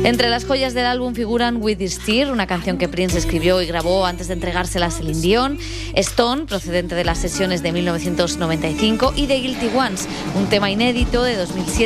Entre las joyas del álbum figuran With This Tear, una canción que Prince escribió y grabó antes de entregársela a Celine Dion, Stone, procedente de las sesiones de 1995, y The Guilty Ones, un tema inédito de 2007